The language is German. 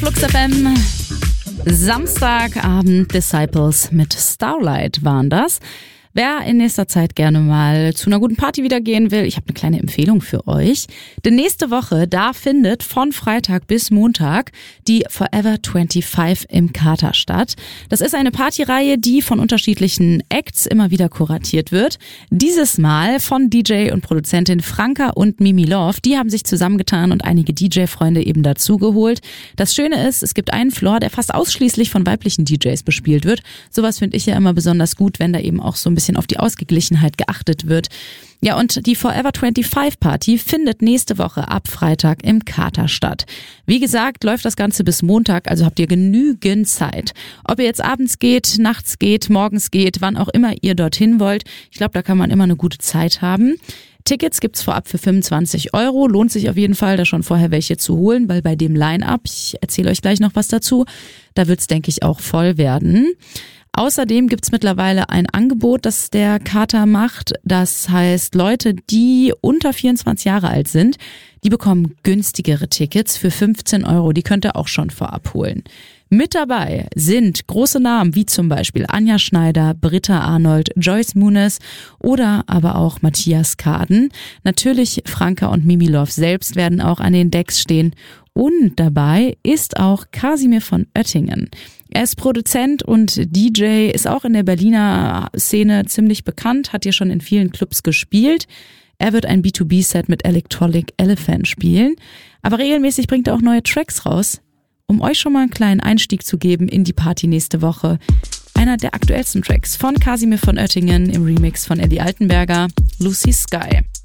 Flux FM. Samstagabend Disciples mit Starlight waren das. Wer in nächster Zeit gerne mal zu einer guten Party wieder gehen will, ich habe eine kleine Empfehlung für euch. Denn nächste Woche, da findet von Freitag bis Montag die Forever 25 im Kater statt. Das ist eine Partyreihe, die von unterschiedlichen Acts immer wieder kuratiert wird. Dieses Mal von DJ und Produzentin Franka und Mimi Love. Die haben sich zusammengetan und einige DJ-Freunde eben dazugeholt. Das Schöne ist, es gibt einen Floor, der fast ausschließlich von weiblichen DJs bespielt wird. Sowas finde ich ja immer besonders gut, wenn da eben auch so ein bisschen auf die Ausgeglichenheit geachtet wird. Ja, und die Forever 25 Party findet nächste Woche ab Freitag im Kater statt. Wie gesagt, läuft das Ganze bis Montag, also habt ihr genügend Zeit. Ob ihr jetzt abends geht, nachts geht, morgens geht, wann auch immer ihr dorthin wollt. Ich glaube, da kann man immer eine gute Zeit haben. Tickets gibt's vorab für 25 €. Lohnt sich auf jeden Fall, da schon vorher welche zu holen, weil bei dem Line-Up, ich erzähle euch gleich noch was dazu, da wird's, denke ich, auch voll werden. Außerdem gibt's mittlerweile ein Angebot, das der Kater macht. Das heißt, Leute, die unter 24 Jahre alt sind, die bekommen günstigere Tickets für 15 €. Die könnt ihr auch schon vorab holen. Mit dabei sind große Namen wie zum Beispiel Anja Schneider, Britta Arnold, Joyce Muniz oder aber auch Matthias Kaden. Natürlich Franka und Mimi Love selbst werden auch an den Decks stehen. Und dabei ist auch Kasimir von Oettingen. Er ist Produzent und DJ, ist auch in der Berliner Szene ziemlich bekannt, hat hier schon in vielen Clubs gespielt. Er wird ein B2B-Set mit Electronic Elephant spielen, aber regelmäßig bringt er auch neue Tracks raus. Um euch schon mal einen kleinen Einstieg zu geben in die Party nächste Woche, einer der aktuellsten Tracks von Kasimir von Oettingen im Remix von Eddie Altenberger, Lucy Sky.